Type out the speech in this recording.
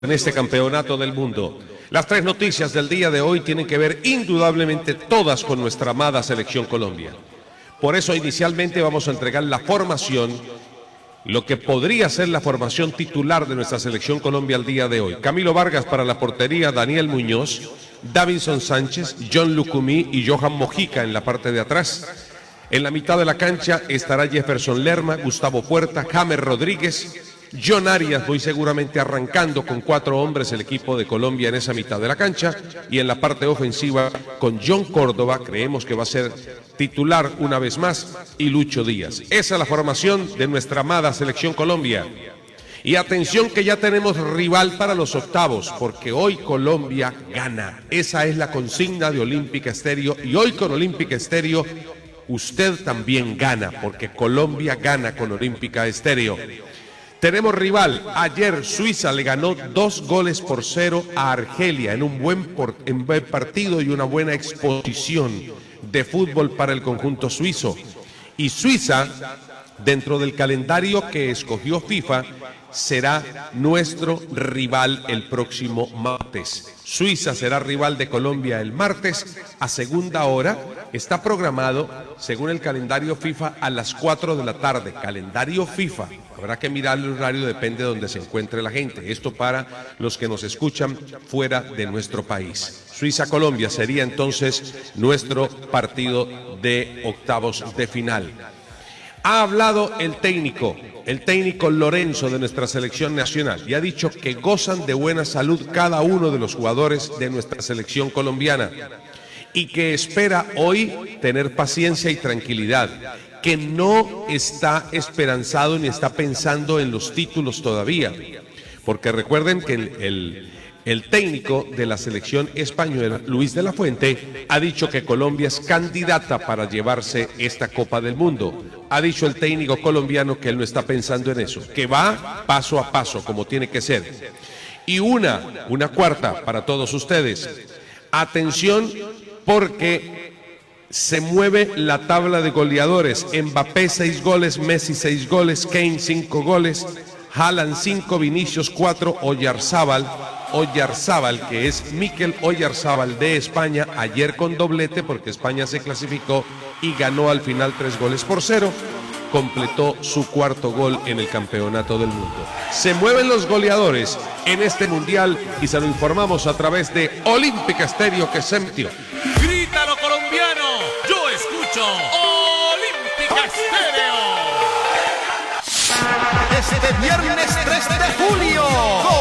en este campeonato del mundo. Las tres noticias del día de hoy tienen que ver indudablemente todas con nuestra amada Selección Colombia. Por eso inicialmente vamos a entregar la formación, lo que podría ser la formación titular de nuestra Selección Colombia al día de hoy. Camilo Vargas para la portería, Daniel Muñoz, Davinson Sánchez, John Lucumí y Johan Mojica en la parte de atrás. En la mitad de la cancha estará Jefferson Lerma, Gustavo Puerta, James Rodríguez, John Arias, muy seguramente arrancando con 4 hombres el equipo de Colombia en esa mitad de la cancha, y en la parte ofensiva con John Córdoba, creemos que va a ser titular una vez más, y Lucho Díaz. Esa es la formación de nuestra amada Selección Colombia. Y atención que ya tenemos rival para los octavos, porque hoy Colombia gana. Esa es la consigna de Olímpica Estéreo, y hoy con Olímpica Estéreo usted también gana, porque Colombia gana con Olímpica Estéreo. Tenemos rival. Ayer Suiza le ganó 2-0 a Argelia en un buen partido y una buena exposición de fútbol para el conjunto suizo. Y Suiza, dentro del calendario que escogió FIFA, será nuestro rival el próximo martes. Suiza será rival de Colombia el martes a segunda hora. Está programado, según el calendario FIFA, a las 4 de la tarde. Calendario FIFA. Habrá que mirar el horario, depende de donde se encuentre la gente. Esto para los que nos escuchan fuera de nuestro país. Suiza-Colombia sería entonces nuestro partido de octavos de final. Ha hablado el técnico Lorenzo de nuestra selección nacional y ha dicho que gozan de buena salud cada uno de los jugadores de nuestra selección colombiana y que espera hoy tener paciencia y tranquilidad, que no está esperanzado ni está pensando en los títulos todavía, porque recuerden que el técnico de la selección española, Luis de la Fuente, ha dicho que Colombia es candidata para llevarse esta Copa del Mundo. Ha dicho el técnico colombiano que él no está pensando en eso, que va paso a paso, como tiene que ser. Y una cuarta para todos ustedes. Atención, porque se mueve la tabla de goleadores. Mbappé 6 goles, Messi 6 goles, Kane 5 goles, Haaland 5, Vinicius 4, Oyarzábal, que es Mikel Oyarzábal de España, ayer con doblete porque España se clasificó y ganó al final 3-0, completó su 4º gol en el campeonato del mundo. Se mueven los goleadores en este mundial y se lo informamos a través de Olímpica Estéreo, que se emitió. ¡Grítalo, colombiano! ¡Yo escucho Olímpica Estéreo! Este viernes 3 de julio.